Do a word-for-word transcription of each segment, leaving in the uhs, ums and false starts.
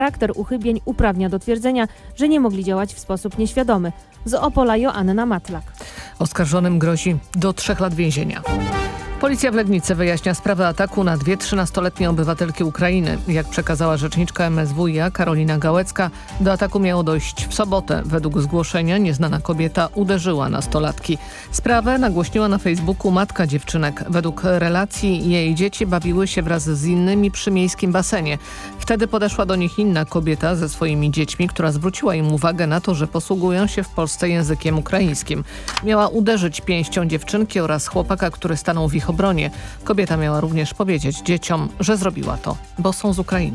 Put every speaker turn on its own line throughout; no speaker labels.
Charakter uchybień uprawnia do twierdzenia, że nie mogli działać w sposób nieświadomy. Z Opola Joanna Matlak.
Oskarżonym grozi do trzech lat więzienia. Policja w Legnicy wyjaśnia sprawę ataku na dwie trzynastoletnie obywatelki Ukrainy. Jak przekazała rzeczniczka M S W i A Karolina Gałecka, do ataku miało dojść w sobotę. Według zgłoszenia nieznana kobieta uderzyła nastolatki. Sprawę nagłośniła na Facebooku matka dziewczynek. Według relacji jej dzieci bawiły się wraz z innymi przy miejskim basenie. Wtedy podeszła do nich inna kobieta ze swoimi dziećmi, która zwróciła im uwagę na to, że posługują się w Polsce językiem ukraińskim. Miała uderzyć pięścią dziewczynki oraz chłopaka, który stanął w ich obronie. Kobieta miała również powiedzieć dzieciom, że zrobiła to, bo są z Ukrainy.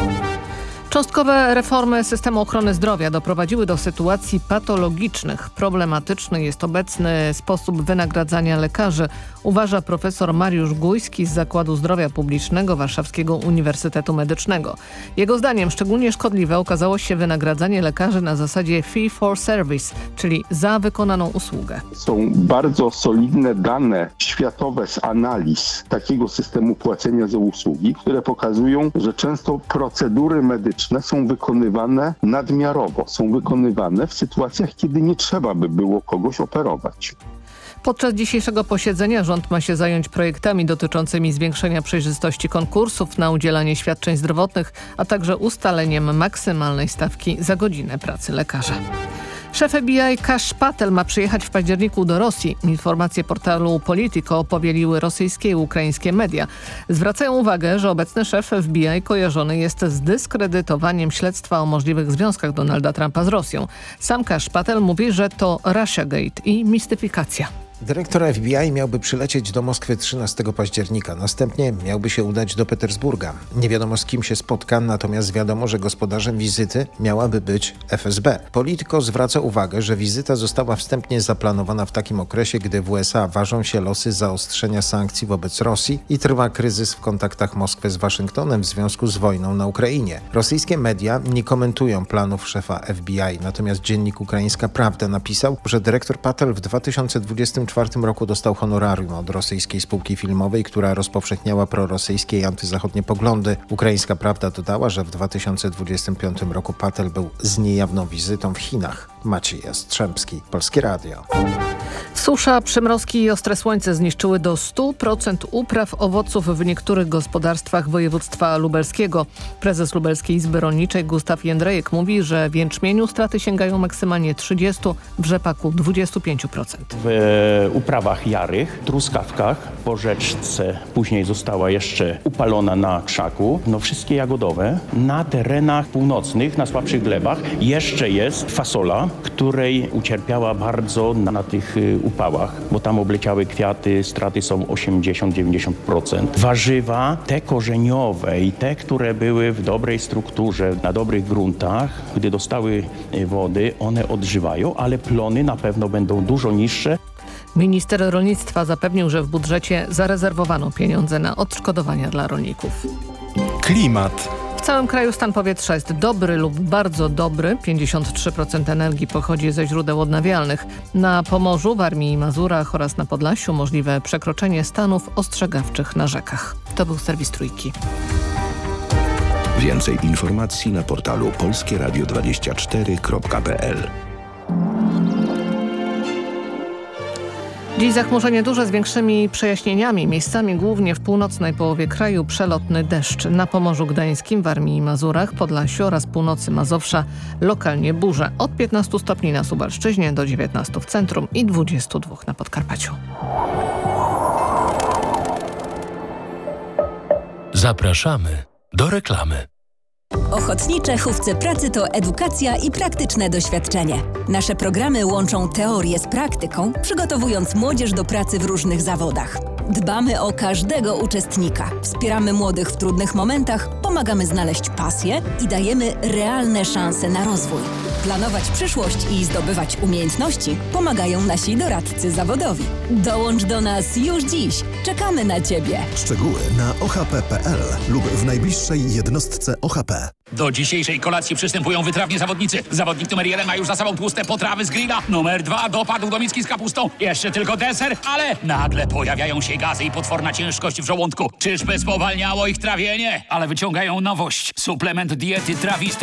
Cząstkowe reformy systemu ochrony zdrowia doprowadziły do sytuacji patologicznych. Problematyczny jest obecny sposób wynagradzania lekarzy, uważa profesor Mariusz Gujski z Zakładu Zdrowia Publicznego Warszawskiego Uniwersytetu Medycznego. Jego zdaniem szczególnie szkodliwe okazało się wynagradzanie lekarzy na zasadzie fee for service, czyli za wykonaną usługę.
Są bardzo solidne dane światowe z analiz takiego systemu płacenia za usługi, które pokazują, że często procedury medyczne są wykonywane nadmiarowo, są wykonywane w sytuacjach, kiedy nie trzeba by było kogoś operować.
Podczas dzisiejszego posiedzenia rząd ma się zająć projektami dotyczącymi zwiększenia przejrzystości konkursów na udzielanie świadczeń zdrowotnych, a także ustaleniem maksymalnej stawki za godzinę pracy lekarza. Szef F B I Kash Patel ma przyjechać w październiku do Rosji. Informacje portalu Politico powieliły rosyjskie i ukraińskie media. Zwracają uwagę, że obecny szef F B I kojarzony jest z dyskredytowaniem śledztwa o możliwych związkach Donalda Trumpa z Rosją. Sam Kash Patel mówi, że to Russiagate i mistyfikacja.
Dyrektor F B I miałby przylecieć do Moskwy trzynastego października. Następnie miałby się udać do Petersburga. Nie wiadomo, z kim się spotka, natomiast wiadomo, że gospodarzem wizyty miałaby być F S B. Politico zwraca uwagę, że wizyta została wstępnie zaplanowana w takim okresie, gdy w U S A ważą się losy zaostrzenia sankcji wobec Rosji i trwa kryzys w kontaktach Moskwy z Waszyngtonem w związku z wojną na Ukrainie. Rosyjskie media nie komentują planów szefa F B I, natomiast dziennik Ukraińska Prawda napisał, że dyrektor Patel w dwa tysiące dwudziestym czwartym roku dostał honorarium od rosyjskiej spółki filmowej, która rozpowszechniała prorosyjskie i antyzachodnie poglądy. Ukraińska Prawda dodała, że w dwa tysiące dwudziestym piątym roku Patel był z niejawną wizytą w Chinach. Maciej Jastrzębski, Polskie Radio.
Susza, przymrozki i ostre słońce zniszczyły do stu procent upraw owoców w niektórych gospodarstwach województwa lubelskiego. Prezes Lubelskiej Izby Rolniczej Gustaw Jędrejek mówi, że w jęczmieniu straty sięgają maksymalnie trzydzieści procent, w rzepaku dwadzieścia pięć procent.
W uprawach jarych, truskawkach, po rzeczce, później została jeszcze upalona na krzaku. No wszystkie jagodowe. Na terenach północnych, na słabszych glebach jeszcze jest fasola, której ucierpiała bardzo na, na tych upałach, bo tam obleciały kwiaty, straty są osiemdziesiąt do dziewięćdziesięciu procent. Warzywa, te korzeniowe i te, które były w dobrej strukturze, na dobrych gruntach, gdy dostały wody, one odżywają, ale plony na pewno będą dużo niższe.
Minister rolnictwa zapewnił, że w budżecie zarezerwowano pieniądze na odszkodowania dla rolników.
Klimat.
W całym kraju stan powietrza jest dobry lub bardzo dobry. pięćdziesiąt trzy procent energii pochodzi ze źródeł odnawialnych. Na Pomorzu, Warmii i Mazurach oraz na Podlasiu możliwe przekroczenie stanów ostrzegawczych na rzekach. To był serwis Trójki.
Więcej informacji na portalu polskie radio dwadzieścia cztery kropka p l.
Dziś zachmurzenie duże z większymi przejaśnieniami. Miejscami głównie w północnej połowie kraju przelotny deszcz. Na Pomorzu Gdańskim, Warmii i Mazurach, Podlasiu oraz północy Mazowsza lokalnie burze. Od piętnastu stopni na Suwalszczyźnie do dziewiętnastu w centrum i dwudziestu dwóch na Podkarpaciu.
Zapraszamy do reklamy.
Ochotnicze Hufce Pracy to edukacja i praktyczne doświadczenie. Nasze programy łączą teorię z praktyką, przygotowując młodzież do pracy w różnych zawodach. Dbamy o każdego uczestnika, wspieramy młodych w trudnych momentach, pomagamy znaleźć pasję i dajemy realne szanse na rozwój. Planować przyszłość i zdobywać umiejętności pomagają nasi doradcy zawodowi. Dołącz do nas już dziś. Czekamy na Ciebie.
Szczegóły na o h p kropka p l lub w najbliższej jednostce O H P.
Do dzisiejszej kolacji przystępują wytrawni zawodnicy. Zawodnik numer jeden ma już za sobą tłuste potrawy z grilla. Numer dwa dopadł do miski z kapustą. Jeszcze tylko deser, ale nagle pojawiają się gazy i potworna ciężkość w żołądku. Czyżby spowalniało ich trawienie? Ale wyciągają nowość. Suplement diety Trawisto